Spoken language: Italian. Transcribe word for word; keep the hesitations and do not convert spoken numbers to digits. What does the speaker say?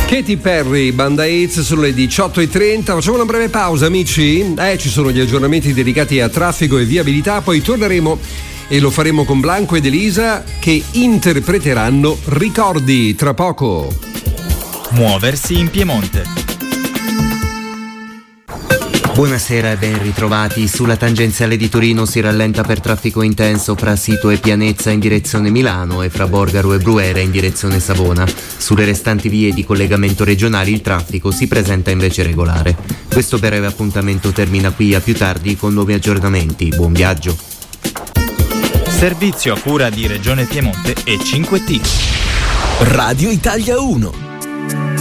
Katy Perry, Band Aids, sono le diciotto e trenta. Facciamo una breve pausa, amici. Eh, ci sono gli aggiornamenti dedicati a traffico e viabilità, poi torneremo e lo faremo con Blanco ed Elisa che interpreteranno Ricordi tra poco. Muoversi in Piemonte. Buonasera e ben ritrovati. Sulla tangenziale di Torino si rallenta per traffico intenso fra Sito e Pianezza in direzione Milano e fra Borgaro e Bruera in direzione Savona. Sulle restanti vie di collegamento regionali il traffico si presenta invece regolare. Questo breve appuntamento termina qui, a più tardi con nuovi aggiornamenti. Buon viaggio. Servizio a cura di Regione Piemonte e cinque T. Radio Italia uno.